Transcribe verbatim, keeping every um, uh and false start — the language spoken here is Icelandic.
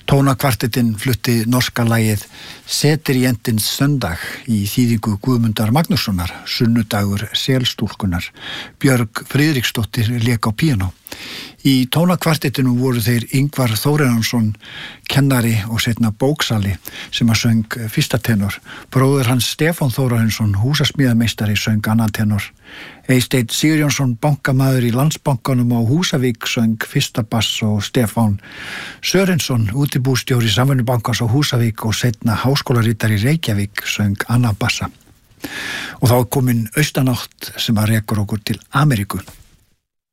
Tónakvartettinn flutti norska lagið Setir jentins söndag í þýðingu Guðmundar Magnússonar, sunnudagur selstúlkunar. Björg Friðriksdóttir lék á píanó. Í tónakvartettinu voru þeir Ingvar Þórarinsson, kennari og seinna bóksali sem að söng fyrsta tenor. Bróðir hans Stefán Þórarinsson, húsasmíðameistari, söng annan tenor. Eysteinn Sigurjónsson, bankamaður í Landsbankanum á Húsavík, söng fyrsta bass og Stefán Sörensson, útibússtjóri Samvinnubankans á Húsavík og seinna háskólaritari í Reykjavík, söng annan bassa. Og þá er komin austanátt sem að rekur okkur til Ameríku.